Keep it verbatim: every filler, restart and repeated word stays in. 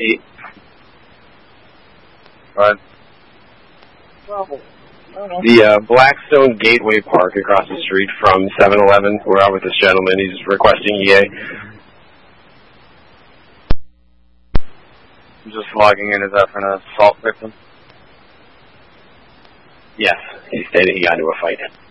Eight. Right. The uh, Blackstone Gateway Park across the street from seven eleven. We're out with this gentleman. He's requesting E A. I'm just logging in. Is that for an assault victim? Yes, he stated he got into a fight.